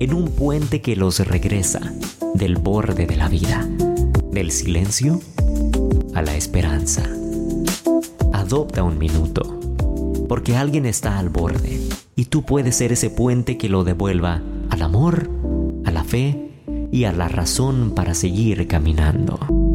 en un puente que los regresa del borde de la vida, del silencio a la esperanza. Adopta un minuto, porque alguien está al borde y tú puedes ser ese puente que lo devuelva al amor, a la fe y a la razón para seguir caminando.